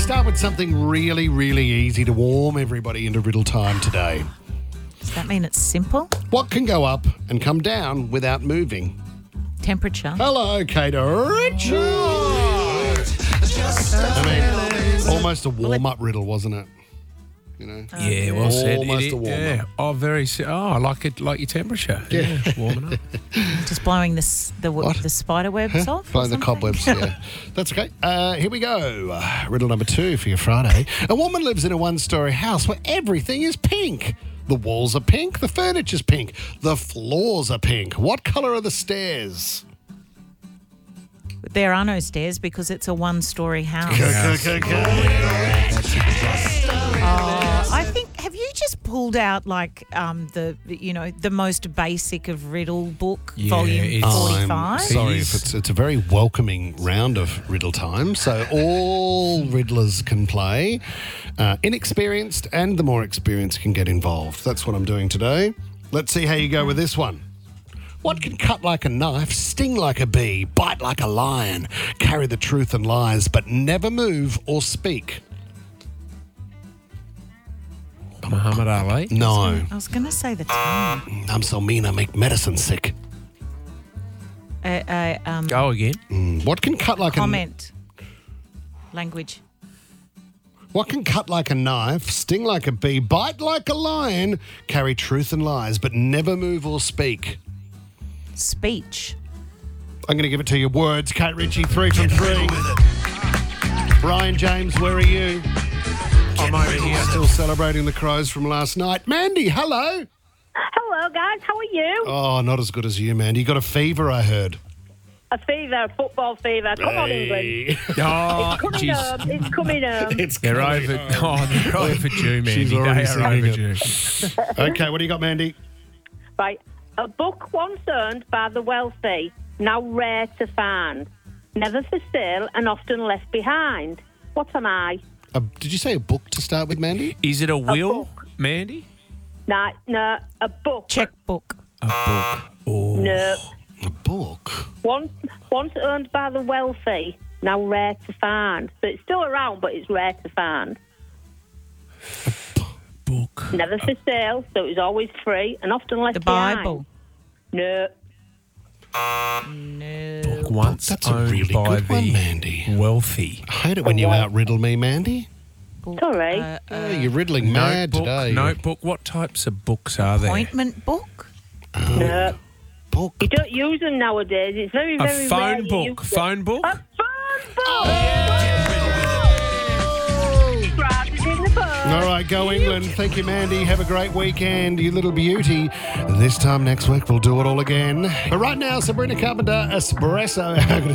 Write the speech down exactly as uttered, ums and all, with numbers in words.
start with something really, really easy to warm everybody into riddle time today. Does that mean it's simple? What can go up and come down without moving? Temperature. Hello, Kate Richard. I mean, almost a warm-up riddle, wasn't it? You know? Yeah, well said. Almost It a is- warm-up. yeah. Oh, very. si- Oh, I like it. Like your temperature. Yeah, warming up. Just blowing this, the What? the spider webs off? or Blowing the something? cobwebs, yeah. That's okay. Uh, here we go. Uh, riddle number two for your Friday. A woman lives in a one-story house where everything is pink. The walls are pink, the furniture's pink, the floors are pink. What colour are the stairs? There are no stairs because it's a one-story house. Okay, okay, okay. Oh, I think. Have you just pulled out like um, the you know the most basic of riddle book, Yeah, volume it's- forty-five? I'm sorry if it's it's a very welcoming round of riddle time. So all riddlers can play. Uh, inexperienced and the more experienced can get involved. That's what I'm doing today. Let's see how you go with this one. What can cut like a knife, sting like a bee, bite like a lion, carry the truth and lies, but never move or speak? Muhammad Ali. No. I was going to say the tongue. I'm so mean I make medicine sick. Uh, uh, um, Go again. Mm, What can cut like a comment. Language. What can cut like a knife, sting like a bee, bite like a lion, carry truth and lies, but never move or speak? Speech. I'm going to give it to you. Words. Kate Ritchie, three from three. Brian James, where are you? I'm over here. Still celebrating the Crows from last night. Mandy, hello. Hello, guys. How are you? Oh, not as good as you, Mandy. You got a fever, I heard. A fever, football fever. Come on, England. Oh, Coming jeez. home. It's coming home. It's They're coming over. home. Oh, they're overdue, man. She's They already are singing it. overdue. Okay, what do you got, Mandy? Right. A book once owned by the wealthy, now rare to find. Never for sale and often left behind. What am I? Uh, did you say a book to start with, Mandy? Is it a will, book. Mandy? No, no, a book. Checkbook. A book. Oh. No. A book? Once, once owned by the wealthy, now rare to find. So it's still around, but it's rare to find. Book. Never for sale, so it was always free and often left The behind. Bible. No. No. Book once That's a owned really by good one, the Mandy. wealthy. I hate it when you out-riddle me, Mandy. Book. Sorry. Uh, Oh, you're riddling mad Notebook. today. Notebook. What types of books are there? appointment book. No. Book. You don't use them nowadays. It's very, A very rare phone you book. use them. Phone book. A phone book! Grab it in the phone. All right, go England. Thank you, Mandy. Have a great weekend, you little beauty. This time next week, we'll do it all again. But right now, Sabrina Carpenter, Espresso.